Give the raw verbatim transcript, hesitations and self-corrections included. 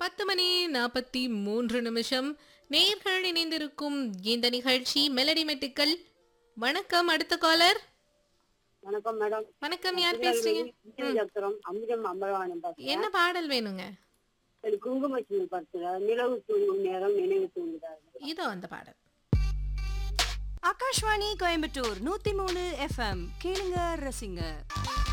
பத்து மணி நாற்பத்தி மூன்று நிமிஷம். நேர்கள் இணைந்திருக்கும் இந்த நிகழ்ச்சி மெலடி மெட்டுக்கள். வணக்கம். அடுத்த காலர். வணக்கம் மேடம். வணக்கம். யார் பேசுறீங்க? திருநெல்வேலி அமிர்தம் அம்பலவாணன் பேசுறேன். என்ன பாடல் வேணுங்க? சரி, குங்குமச்சின் படத்துல நிலவு தூங்கும் நேரம் நினைவு தூங்குகிறார். இதோ அந்த பாடல். ஆகாஷ்வாணி கோயம்புத்தூர் நூத்தி மூணு எஃப்எம் கேளுங்க ரசிங்க.